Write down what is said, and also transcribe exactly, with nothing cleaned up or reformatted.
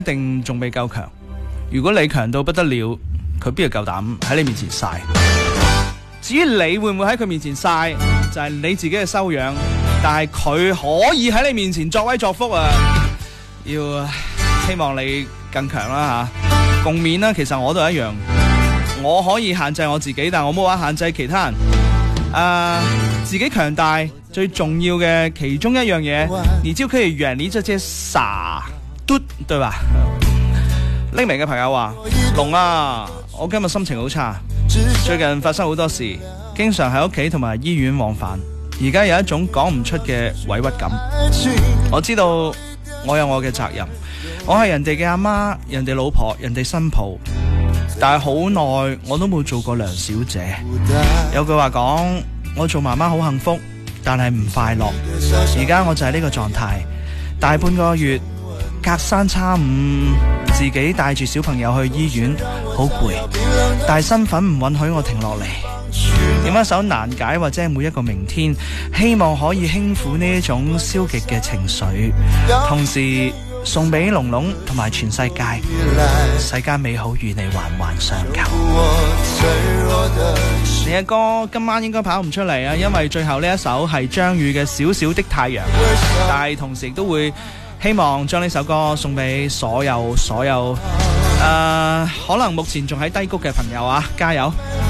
一定仲未夠強。如果你強到不得了，佢邊度夠膽喺你面前晒？至於你會唔會喺佢面前晒，就係你自己嘅修養。但係佢可以喺你面前作威作福啊！要希望你更強啦吓，共勉啦。其實我都係一樣，我可以限制我自己，但我冇話限制其他人。誒、呃，自己強大最重要嘅其中一樣嘢，你就可以遠離這些傻嘟，對吧？匿名嘅朋友話：龍啊，我今日心情好差，最近發生好多事，經常喺屋企同埋醫院往返，而家有一種講唔出嘅委屈感。我知道我有我嘅責任，我係人哋嘅阿媽、人哋老婆、人哋新抱，但係好耐我都冇做過梁小姐。有句話講，我做媽媽好幸福，但係唔快樂。而家我就係呢個狀態，大半個月隔三差五自己帶住小朋友去醫院，好攰，但係身份唔允許我停落嚟。點一首難解或者每一個明天，希望可以輕撫呢一種消極嘅情緒，同時送俾龍龍同埋全世界，世間美好與你環環相扣。你嘅歌今晚應該跑唔出嚟啊，因為最後呢一首係張宇嘅小小的太陽，但係同時亦都會希望將呢首歌送俾所有所有誒、呃，可能目前仲喺低谷嘅朋友啊，加油！